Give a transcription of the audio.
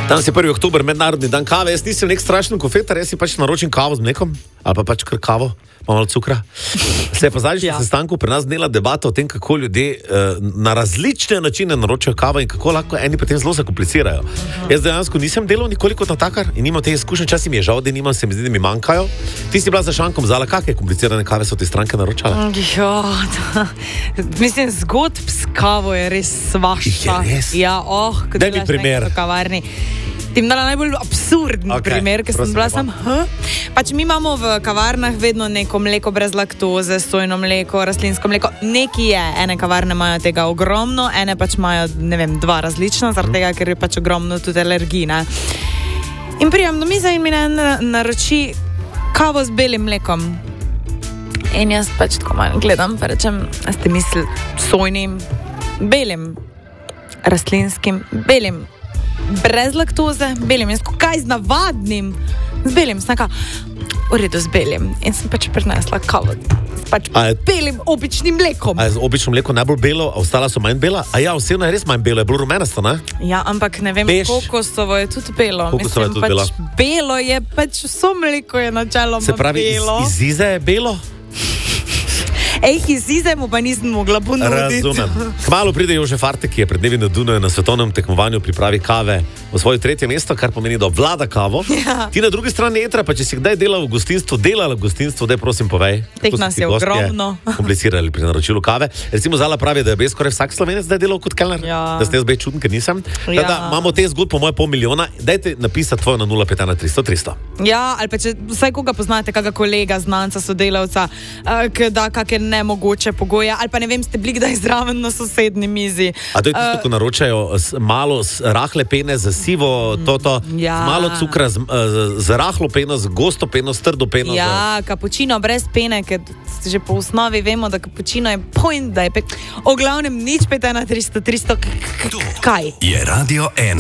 Danes je 1. oktober, mednarodni dan kave. Jaz nisem nek strašen kofetar, jaz si pač naročim kavo z mlekom, ali pa pač kar kavo, pa malo cukra. Se je pa zadnjič na sestanku pri nas dnela debata o tem, kako ljudje na različne načine naročajo kavo in kako lahko eni pri tem zelo zakomplicirajo. Jaz dejansko nisem delal nikoli kot natakar in nimam te izkušnje, časi mi je žal, da nimam, se mi zdi, da mi manjkajo. Ti si bila za šankom zala, kakšne komplicirane kave so te stranke naročale? Mislim, zgodb s kavo je res svašta. Ja, daj mi primer. Ti mi dala najbolj absurden primer, ker sem bila sam, Pač mi imamo v kavarnah vedno neko mleko brez laktoze, sojno mleko, rastlinsko mleko. Neki je, ene kavarne imajo tega ogromno, ene pač imajo, ne vem, dva različna, zaradi tega, ker je pač ogromno tudi alergij, ne. In prijam do mize in mi naroči kavo z belim mlekom. In jaz pač tako malo gledam, pa rečem, a ste mislili sojnim, belim, rastlinskim, belim, brez laktoze, belim. Jaz kaj z navadnim, z belim, snaka, v redu z belim. In sem pač prinesla kavo, pač belim, običnim mlekom. A je z običnim mlekom najbolj belo, a ostala so manj bela? A ja, osebno je res manj belo, je bilo rumenasto, ne? Ja, ampak ne vem, kokosovo je tudi belo. Kokosovo je tudi belo. Belo je, pač vso mleko je načeloma belo. Se pravi, iz ize je belo? Iz ize mu pa nisem mogla ponuditi. Razumem. Kmalu pride Jože Fartek, ki je pred dnevi na Dunaju na svetovnem tekmovanju pripravi kave v svoje 3. mesto, kar pomeni, da obvlada kavo. Ja. Ti na drugi strani etra, pa če si kdaj delala v gostinstvu, daj prosim povej. Teh nas je ogromno. Komplicirali pri naročilu kave. Recimo Zala pravi, da je skoraj vsak Slovenec zdaj delal kot kelner. Ja. Da ste jaz čuden, ker nisem. Ja. Da imamo te zgodb po moje 500 000. Dajte napisati tvojo na 051 300 300. Ja, ali pa če vsaj koga poznate, kakega kolega, znanca, sodelavca, ki da kakšne nemogoče pogoje, ali pa ne vem, ste bili kdaj zraven na sosednji mizi. A to je tisto, ko naročajo malo rahle pene za sivo, malo cukra, z rahlo peno, z gosto peno, s trdo peno. Ja, kapučino brez pene, ker že po osnovi vemo, da kapučino je point, da je o glavnem nič 51 300 300. Kaj? Je Radio 1.